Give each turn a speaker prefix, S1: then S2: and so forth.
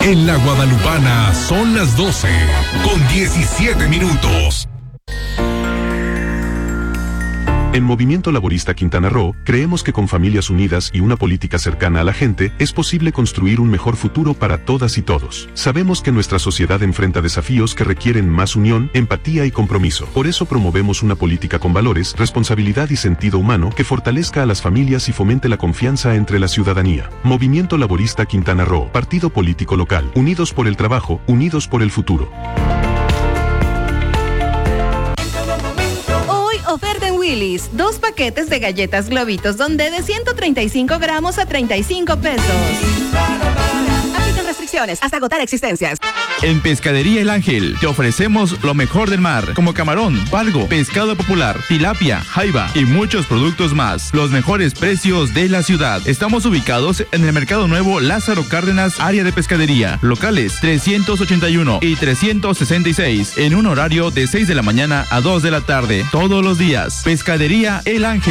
S1: En la Guadalupana son las 12:17.
S2: En Movimiento Laborista Quintana Roo, creemos que con familias unidas y una política cercana a la gente, es posible construir un mejor futuro para todas y todos. Sabemos que nuestra sociedad enfrenta desafíos que requieren más unión, empatía y compromiso. Por eso promovemos una política con valores, responsabilidad y sentido humano que fortalezca a las familias y fomente la confianza entre la ciudadanía. Movimiento Laborista Quintana Roo, partido político local, unidos por el trabajo, unidos por el futuro.
S3: Oferta en Willy's, 2 paquetes de galletas Globitos Donde de 135 gramos a 35 pesos. Aplican restricciones hasta agotar existencias.
S4: En Pescadería El Ángel te ofrecemos lo mejor del mar, como camarón, palgo, pescado popular, tilapia, jaiba y muchos productos más. Los mejores precios de la ciudad. Estamos ubicados en el Mercado Nuevo Lázaro Cárdenas, área de pescadería. Locales 381 y 366, en un horario de 6 de la mañana a 2 de la tarde. Todos los días. Pescadería El Ángel.